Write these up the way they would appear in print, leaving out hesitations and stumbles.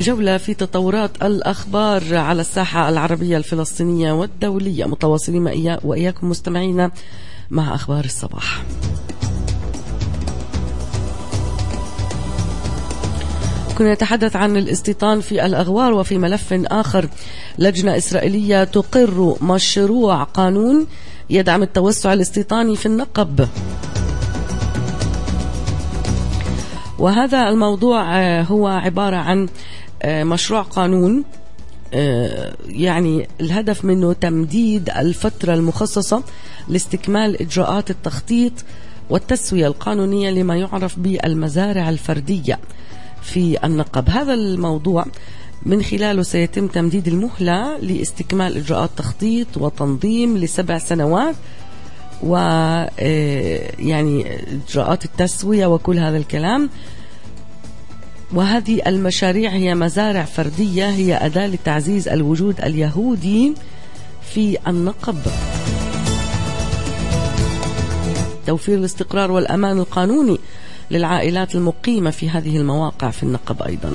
جولة في تطورات الأخبار على الساحة العربية الفلسطينية والدولية، متواصلين وإياكم مستمعينا مع أخبار الصباح. كنا نتحدث عن الاستيطان في الأغوار، وفي ملف آخر لجنة إسرائيلية تقر مشروع قانون يدعم التوسع الاستيطاني في النقب. وهذا الموضوع هو عبارة عن مشروع قانون يعني الهدف منه تمديد الفترة المخصصة لاستكمال إجراءات التخطيط والتسوية القانونية لما يعرف بالمزارع الفردية في النقب. هذا الموضوع من خلاله سيتم تمديد المهلة لاستكمال إجراءات تخطيط وتنظيم ل7 سنوات، ويعني إجراءات التسوية وكل هذا الكلام. وهذه المشاريع هي مزارع فردية، هي أداة لتعزيز الوجود اليهودي في النقب، توفير الاستقرار والأمان القانوني للعائلات المقيمة في هذه المواقع في النقب أيضا.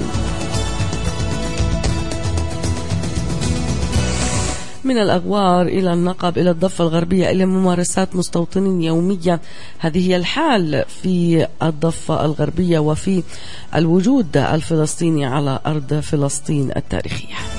من الأغوار إلى النقب إلى الضفة الغربية إلى ممارسات مستوطنين يومية. هذه هي الحال في الضفة الغربية وفي الوجود الفلسطيني على أرض فلسطين التاريخية.